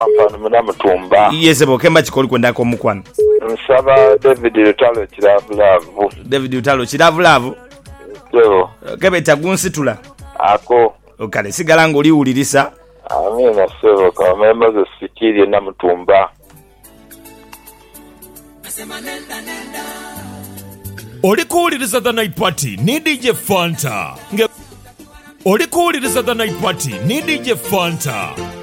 Kampani Munamutumba. Yes, Bokemba Chikoli kwendako mukwano. Nsaba David Lutalo Kiravulavu. David Lutalo Kiravulavu. Yo. Kebe tagunsitula. Ako. Okale sigala ng'oliwulirisa. Amina sebo kamemba ze sikiri Namutumba. Olikuwuliriza The Night Party ni DJ Fanta. Olikuwuliriza The Night Party ni DJ Fanta.